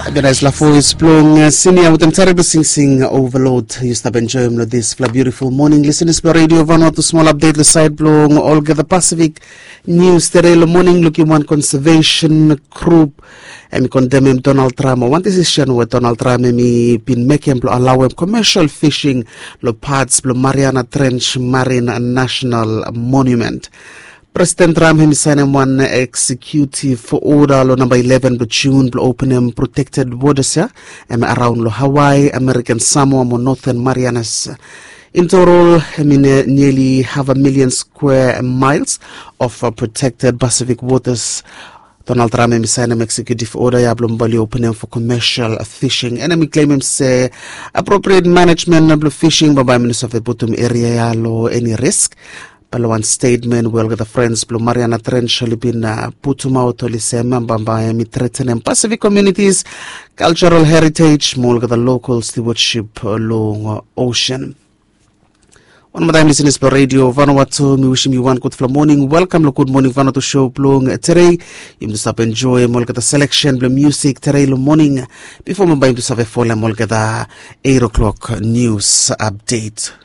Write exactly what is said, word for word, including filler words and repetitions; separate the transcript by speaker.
Speaker 1: Beres la voice blong senior with terrible sing sing overload. You stop enjoying this for beautiful morning. Listen to radio Vanuatu small update the side blong all the Pacific news terelo morning looking one conservation group and condemn Donald Trump. One decision with Donald Trump me been making allow commercial fishing lo parts lo Mariana Trench Marine National Monument. President Trump himself one executive order lo number eleven lo June lo open him protected waters ya um, around lo Hawaii, American Samoa, mo Northern Marianas. In total, I mean, uh, nearly half a million square miles of uh, protected Pacific waters. Donald Trump himself an executive order ya blombali open him for commercial fishing. And I claim him say appropriate management of fishing by Minister of the bottom area ya lo any risk. One statement will get the friends Blue Mariana Trench Libina Putuma Tolisema Bamba mi threaten Pacific communities, cultural heritage, more the local stewardship along ocean. One more time listeners for radio Vanuatu, me wishing you one good morning. Welcome to Good Morning Vanuatu show blong today. You must up enjoy more the selection blue music today morning before my to have a full more the eight o'clock news update.